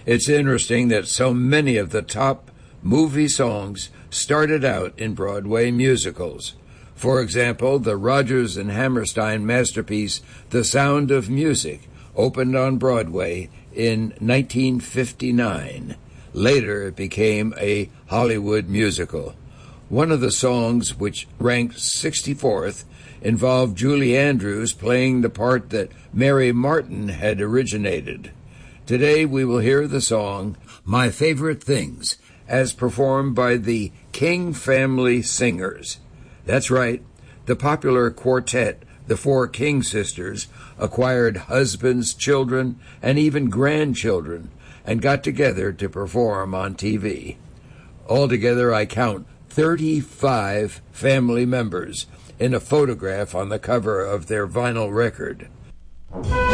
It's interesting that so many of the top movie songs started out in Broadway musicals. For example, the Rodgers and Hammerstein masterpiece The Sound of Music opened on Broadway in 1959. Later, it became a Hollywood musical. One of the songs, which ranked 64th, involved Julie Andrews playing the part that Mary Martin had originated. Today we will hear the song My Favorite Things, as performed by the King Family Singers. That's right, the popular quartet, the Four King Sisters, acquired husbands, children, and even grandchildren, and got together to perform on TV. Altogether, I count 35 family members in a photograph on the cover of their vinyl record.